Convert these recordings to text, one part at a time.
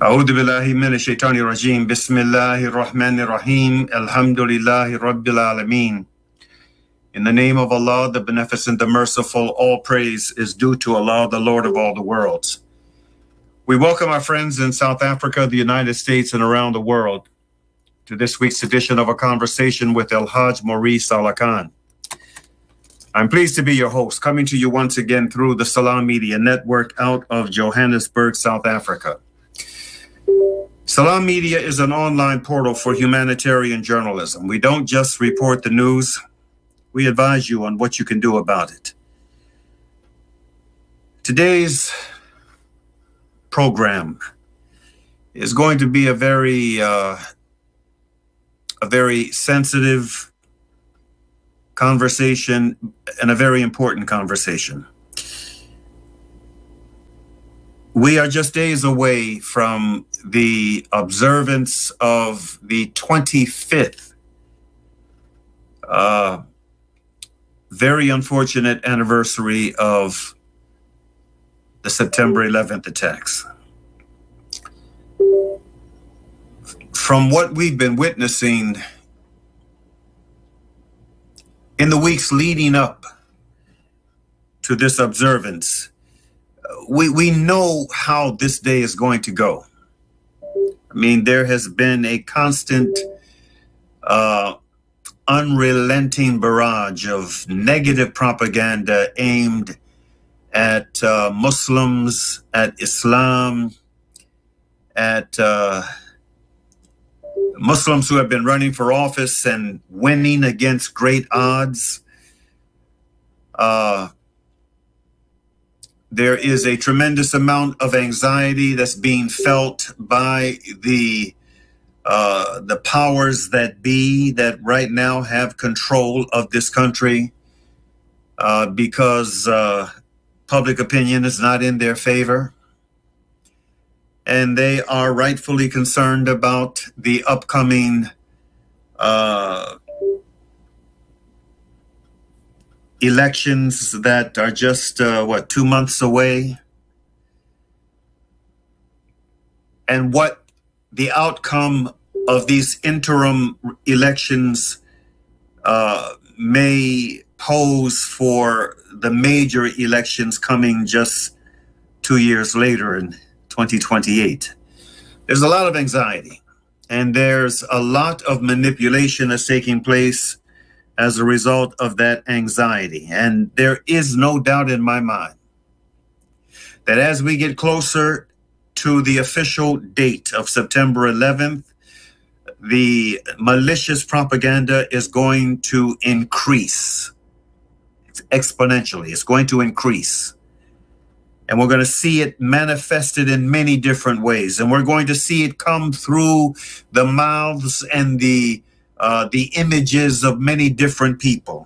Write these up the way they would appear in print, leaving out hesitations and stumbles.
أعوذ بالله من الشيطان الرجيم بسم الله الرحمن الرحيم الحمد لله رب العالمين. In the name of Allah, the Beneficent, the Merciful, all praise is due to Allah, the Lord of all the worlds. We welcome our friends in South Africa, the United States, and around the world to this week's edition of A Conversation with El-Hajj Maurice Alakan. I'm pleased to be your host, coming to you once again through the Salam Media Network out of Johannesburg, South Africa. Salam Media is an online portal for humanitarian journalism. We don't just report the news, we advise you on what you can do about it. Today's program is going to be a very sensitive conversation and a very important conversation. We are just days away from the observance of the 25th very unfortunate anniversary of the September 11th attacks. From what we've been witnessing in the weeks leading up to this observance, we know how this day is going to go. I mean, there has been a constant, unrelenting barrage of negative propaganda aimed at Muslims, at Islam, at Muslims who have been running for office and winning against great odds. There is a tremendous amount of anxiety that's being felt by the powers that be that right now have control of this country because public opinion is not in their favor. And they are rightfully concerned about the upcoming elections that are just, 2 months away. And what the outcome of these interim elections may pose for the major elections coming just 2 years later in 2028. There's a lot of anxiety, and there's a lot of manipulation that's taking place as a result of that anxiety. And there is no doubt in my mind that as we get closer to the official date of September 11th, the malicious propaganda is going to increase exponentially. It's going to increase. And we're going to see it manifested in many different ways. And we're going to see it come through the mouths and the images of many different people.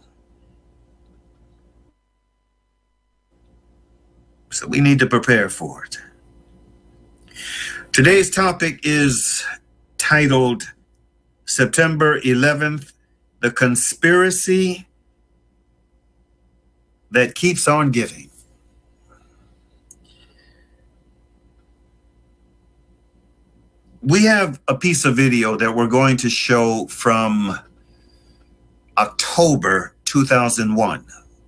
So we need to prepare for it. Today's topic is titled September 11th, The Conspiracy That Keeps on Giving. We have a piece of video that we're going to show from October 2001.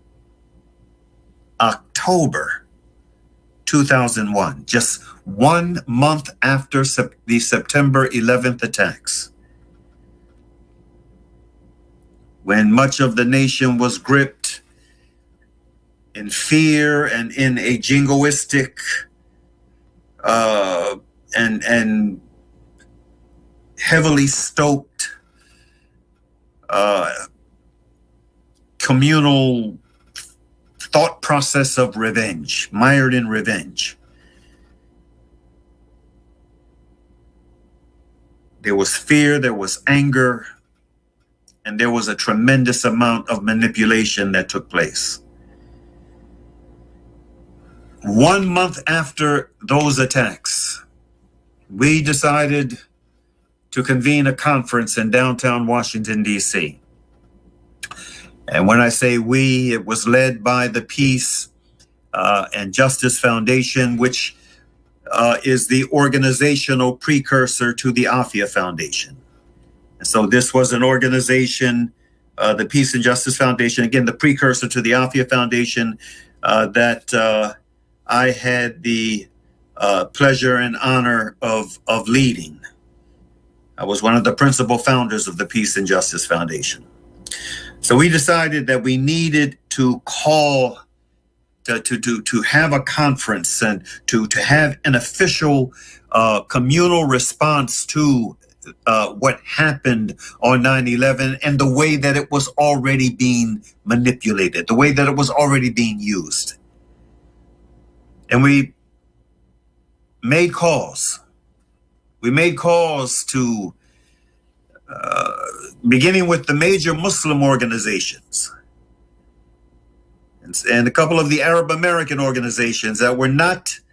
October 2001, just 1 month after the September 11th attacks, when much of the nation was gripped in fear and in a jingoistic and heavily stoked communal thought process of revenge, mired in revenge. There was fear, there was anger, and there was a tremendous amount of manipulation that took place. 1 month after those attacks, we decided to convene a conference in downtown Washington, D.C. And when I say we, it was led by the Peace and Justice Foundation, which is the organizational precursor to the Afia Foundation. And so this was an organization, the Peace and Justice Foundation, again, the precursor to the Afia Foundation, that I had the pleasure and honor of leading. I was one of the principal founders of the Peace and Justice Foundation. So we decided that we needed to call to have a conference and to have an official communal response to what happened on 9/11 and the way that it was already being manipulated, the way that it was already being used. And we made calls. We made calls to, beginning with the major Muslim organizations and a couple of the Arab American organizations that were not